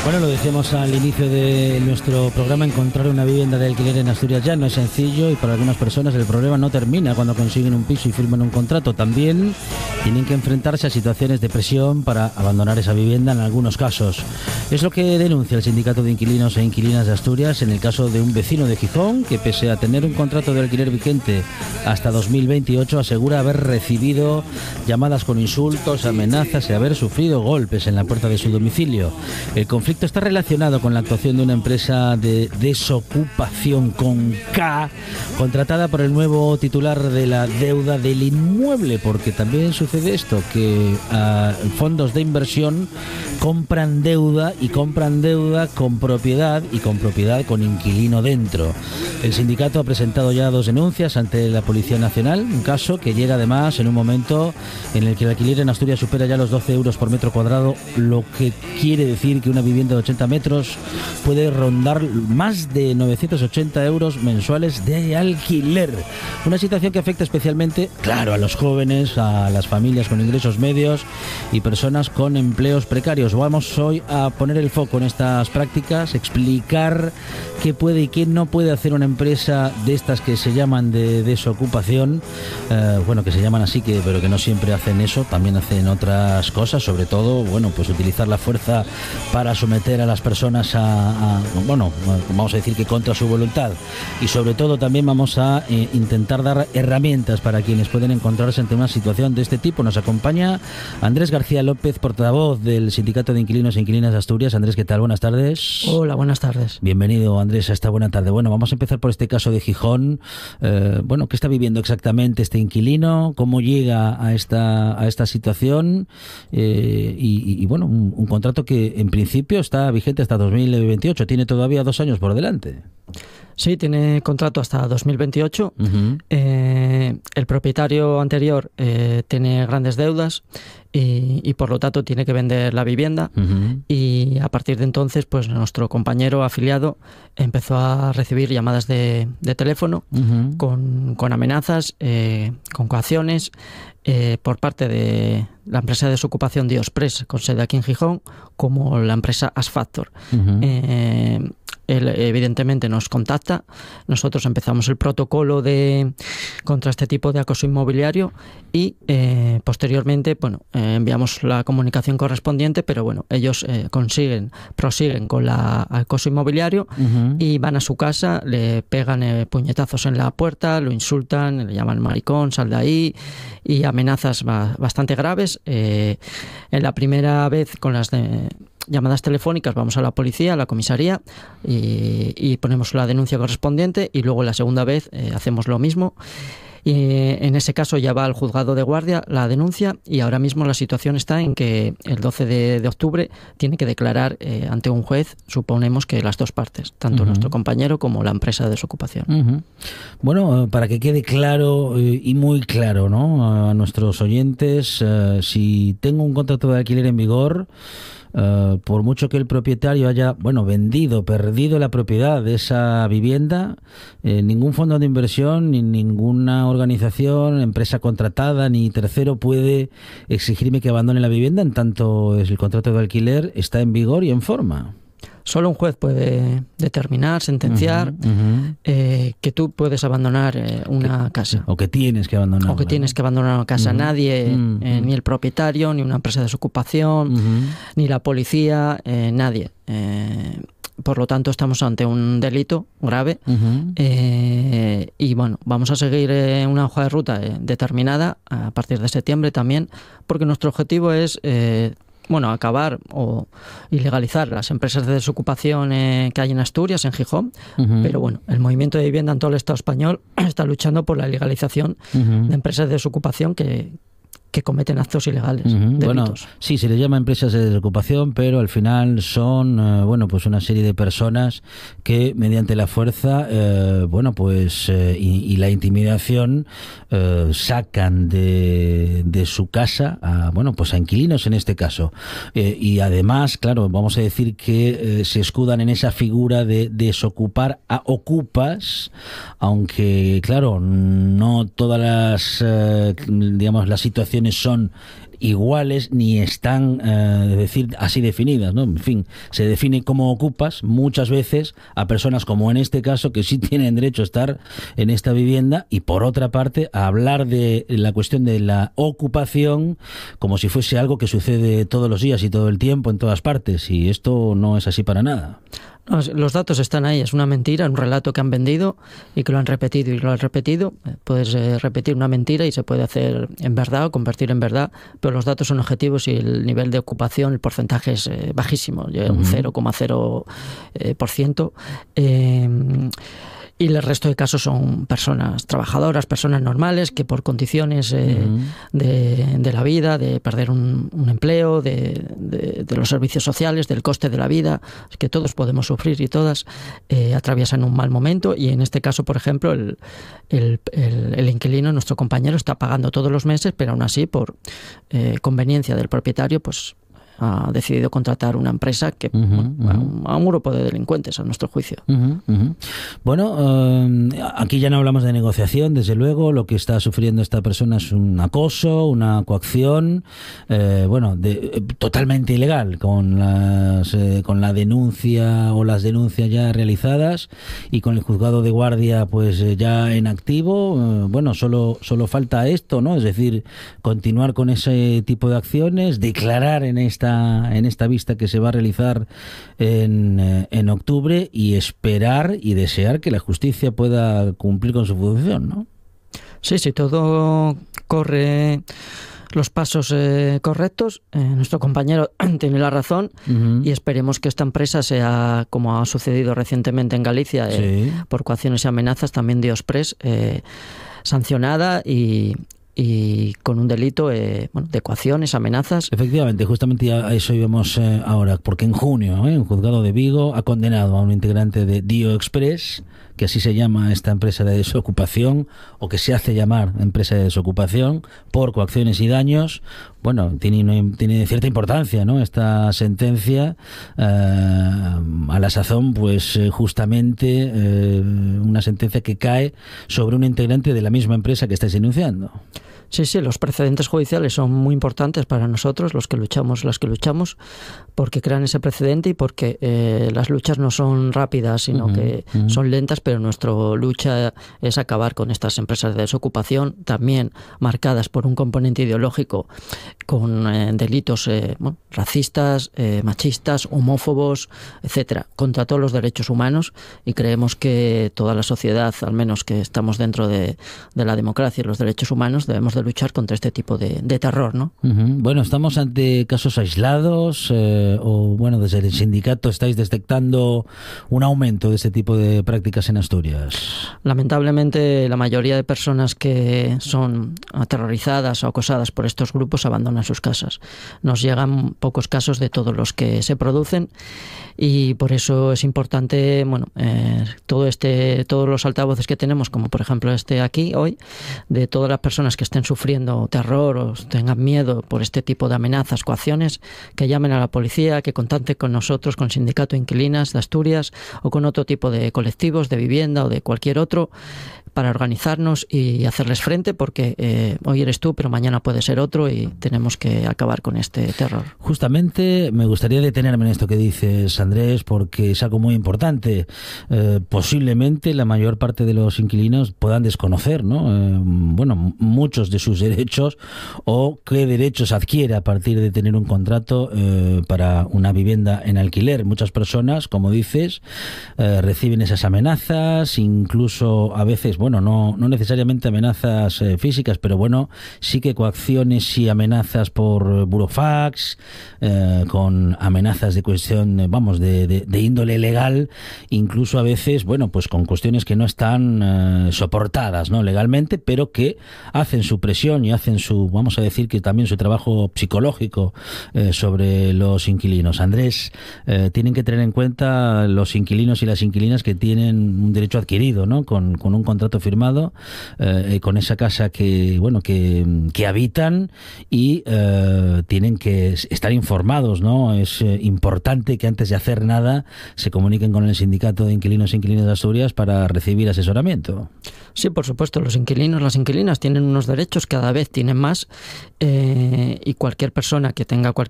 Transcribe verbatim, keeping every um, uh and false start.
Bueno, lo decíamos al inicio de nuestro programa, encontrar una vivienda de alquiler en Asturias ya no es sencillo y para algunas personas el problema no termina cuando consiguen un piso y firman un contrato. También tienen que enfrentarse a situaciones de presión para abandonar esa vivienda en algunos casos. Es lo que denuncia el Sindicato de Inquilinos e Inquilinas de Asturias en el caso de un vecino de Gijón que, pese a tener un contrato de alquiler vigente hasta dos mil veintiocho, asegura haber recibido llamadas con insultos, amenazas y haber sufrido golpes en la puerta de su domicilio. El conflicto está relacionado con la actuación de una empresa de desocupación con K, contratada por el nuevo titular de la deuda del inmueble, porque también sucede esto, que uh, fondos de inversión compran deuda y compran deuda con propiedad y con propiedad con inquilino dentro. El sindicato ha presentado ya dos denuncias ante la Policía Nacional, un caso que llega además en un momento en el que el alquiler en Asturias supera ya los doce euros por metro cuadrado, lo que quiere decir que una vivienda de ochenta metros puede rondar más de novecientos ochenta euros mensuales de alquiler. Una situación que afecta especialmente, claro, a los jóvenes, a las familias con ingresos medios y personas con empleos precarios. Vamos hoy a poner el foco en estas prácticas, explicar qué puede y qué no puede hacer una empresa de estas que se llaman de desocupación, eh, bueno, que se llaman así, que pero que no siempre hacen eso, también hacen otras cosas, sobre todo, bueno, pues utilizar la fuerza para someter a las personas a, a bueno, vamos a decir que contra su voluntad, y sobre todo también vamos a eh, intentar dar herramientas para quienes pueden encontrarse ante una situación de este tipo. Nos acompaña Andrés García López, portavoz del Sindicato de Inquilinos e Inquilinas de Asturias. Andrés, ¿qué tal? Buenas tardes. Hola, buenas tardes. Bienvenido, Andrés, a esta buena tarde. Bueno, vamos a empezar por este caso de Gijón. Eh, bueno, ¿qué está viviendo exactamente este inquilino? ¿Cómo llega a esta a esta situación? Eh, y, y, bueno, un, un contrato que en principio está vigente hasta dos mil veintiocho. Tiene todavía dos años por delante. Sí, tiene contrato hasta dos mil veintiocho. Uh-huh. Eh, el propietario anterior eh, tiene grandes deudas y, y por lo tanto tiene que vender la vivienda. Uh-huh. Y a partir de entonces, pues nuestro compañero afiliado empezó a recibir llamadas de, de teléfono uh-huh. con, con amenazas, eh, con coacciones eh, por parte de la empresa de desocupación Diospres, con sede aquí en Gijón, como la empresa Asfactor. Uh-huh. Eh, Él evidentemente nos contacta, nosotros empezamos el protocolo de contra este tipo de acoso inmobiliario y eh, posteriormente bueno eh, enviamos la comunicación correspondiente, pero bueno, ellos eh, consiguen, prosiguen con la acoso inmobiliario uh-huh. y van a su casa, le pegan eh, puñetazos en la puerta, lo insultan, le llaman maricón, sal de ahí, y amenazas ba- bastante graves. Eh, en la primera vez con las de llamadas telefónicas vamos a la policía, a la comisaría y, y ponemos la denuncia correspondiente, y luego la segunda vez eh, hacemos lo mismo. Y en ese caso ya va al juzgado de guardia la denuncia, y ahora mismo la situación está en que el doce de octubre tiene que declarar eh, ante un juez, suponemos que las dos partes, tanto uh-huh. nuestro compañero como la empresa de desocupación. Uh-huh. Bueno, para que quede claro eh, y muy claro, ¿no?, a nuestros oyentes, eh, si tengo un contrato de alquiler en vigor, Uh, por mucho que el propietario haya, bueno, vendido, perdido la propiedad de esa vivienda, eh, ningún fondo de inversión, ni ninguna organización, empresa contratada, ni tercero puede exigirme que abandone la vivienda en tanto el contrato de alquiler está en vigor y en forma. Solo un juez puede determinar, sentenciar uh-huh, uh-huh. Eh, que tú puedes abandonar eh, una que, casa. O que tienes que abandonar. O que tienes que abandonar una casa. Uh-huh. Nadie, uh-huh. eh, ni el propietario, ni una empresa de desocupación, uh-huh. ni la policía, eh, nadie. Eh, por lo tanto, estamos ante un delito grave uh-huh. eh, y bueno, vamos a seguir eh, una hoja de ruta eh, determinada a partir de septiembre también, porque nuestro objetivo es Eh, bueno, acabar o ilegalizar las empresas de desocupación eh, que hay en Asturias, en Gijón, uh-huh. pero bueno, el movimiento de vivienda en todo el Estado español está luchando por la legalización uh-huh. de empresas de desocupación que que cometen actos ilegales, uh-huh. delitos. Bueno, sí, se les llama empresas de desocupación, pero al final son, eh, bueno, pues una serie de personas que mediante la fuerza, eh, bueno, pues eh, y, y la intimidación eh, sacan de, de su casa a, bueno, pues a inquilinos en este caso. Eh, y además, claro, vamos a decir que eh, se escudan en esa figura de desocupar a ocupas, aunque, claro, no todas las, eh, digamos, las situaciones condiciones son iguales ni están, eh, decir, así definidas, ¿no? En fin, se define como ocupas muchas veces a personas, como en este caso, que sí tienen derecho a estar en esta vivienda, y por otra parte a hablar de la cuestión de la ocupación como si fuese algo que sucede todos los días y todo el tiempo en todas partes, y esto no es así para nada. No, los datos están ahí, es una mentira, un relato que han vendido y que lo han repetido y lo han repetido. Puedes eh, repetir una mentira y se puede hacer en verdad o convertir en verdad, pero los datos son objetivos y el nivel de ocupación, el porcentaje es eh, bajísimo, llega un cero coma cero por ciento. Eh, Y el resto de casos son personas trabajadoras, personas normales, que por condiciones eh, uh-huh. de, de la vida, de perder un, un empleo, de, de, de los servicios sociales, del coste de la vida, que todos podemos sufrir y todas, eh, atraviesan un mal momento. Y en este caso, por ejemplo, el, el, el, el inquilino, nuestro compañero, está pagando todos los meses, pero aún así, por eh, conveniencia del propietario, pues ha decidido contratar una empresa que uh-huh, bueno, uh-huh. a, un, a un grupo de delincuentes, a nuestro juicio. Uh-huh, uh-huh. Bueno, eh, aquí ya no hablamos de negociación, desde luego. Lo que está sufriendo esta persona es un acoso, una coacción, eh, bueno, de, totalmente ilegal, con las eh, con la denuncia o las denuncias ya realizadas y con el juzgado de guardia pues eh, ya en activo. Eh, bueno, solo solo falta esto, ¿no? Es decir, continuar con ese tipo de acciones, declarar en esta en esta vista que se va a realizar en, eh, en octubre, y esperar y desear que la justicia pueda cumplir con su función, ¿no? Sí, sí, todo corre los pasos eh, correctos. Eh, nuestro compañero tiene la razón uh-huh. y esperemos que esta empresa sea, como ha sucedido recientemente en Galicia, eh, sí. por coacciones y amenazas, también de Ospress, eh, sancionada y... y con un delito eh, bueno, de coacciones, amenazas. Efectivamente, justamente a eso íbamos eh, ahora, porque en junio eh, un juzgado de Vigo ha condenado a un integrante de Dio Express, que así se llama esta empresa de desocupación, o que se hace llamar empresa de desocupación, por coacciones y daños. Bueno, tiene, tiene cierta importancia, ¿no?, esta sentencia, eh, a la sazón, pues eh, justamente eh, una sentencia que cae sobre un integrante de la misma empresa que estáis denunciando. Sí, sí, los precedentes judiciales son muy importantes para nosotros, los que luchamos, las que luchamos, porque crean ese precedente y porque eh, las luchas no son rápidas, sino uh-huh, que uh-huh. son lentas, pero nuestra lucha es acabar con estas empresas de desocupación, también marcadas por un componente ideológico, con eh, delitos eh, bueno, racistas, eh, machistas, homófobos, etcétera, contra todos los derechos humanos, y creemos que toda la sociedad, al menos que estamos dentro de, de la democracia y los derechos humanos, debemos de luchar contra este tipo de, de terror, ¿no? Uh-huh. Bueno, ¿estamos ante casos aislados eh, o, bueno, desde el sindicato estáis detectando un aumento de este tipo de prácticas en Asturias? Lamentablemente, la mayoría de personas que son aterrorizadas o acosadas por estos grupos abandonan sus casas. Nos llegan pocos casos de todos los que se producen, y por eso es importante, bueno, eh, todo este, todos los altavoces que tenemos, como por ejemplo este aquí hoy, de todas las personas que estén sufriendo terror o tengan miedo por este tipo de amenazas, coacciones, que llamen a la policía, que contacten con nosotros, con el Sindicato de Inquilinas de Asturias o con otro tipo de colectivos de vivienda o de cualquier otro, para organizarnos y hacerles frente, porque eh, hoy eres tú, pero mañana puede ser otro, y tenemos que acabar con este terror. Justamente me gustaría detenerme en esto que dices, Andrés, porque es algo muy importante. Eh, posiblemente la mayor parte de los inquilinos puedan desconocer, ¿no? Eh, bueno, muchos de sus derechos, o qué derechos adquiere a partir de tener un contrato eh, para una vivienda en alquiler. Muchas personas, como dices, eh, reciben esas amenazas, incluso a veces, bueno, no, no necesariamente amenazas eh, físicas, pero bueno, sí que coacciones y amenazas por burofax, eh, con amenazas de cuestión, eh, vamos, de, de, de índole legal, incluso a veces, bueno, pues con cuestiones que no están eh, soportadas, ¿no?, legalmente, pero que hacen su presión y hacen su, vamos a decir que también su trabajo psicológico eh, sobre los inquilinos. Andrés, eh, tienen que tener en cuenta los inquilinos y las inquilinas que tienen un derecho adquirido, ¿no?, con, con un contrato firmado, eh, con esa casa que, bueno, que, que habitan, y eh, tienen que estar informados, ¿no? Es eh, importante que antes de hacer nada se comuniquen con el Sindicato de Inquilinos e Inquilinas de Asturias para recibir asesoramiento. Sí, por supuesto, los inquilinos, las inquilinas tienen unos derechos derechos, cada vez tienen más, eh, y cualquier persona que tenga cualquier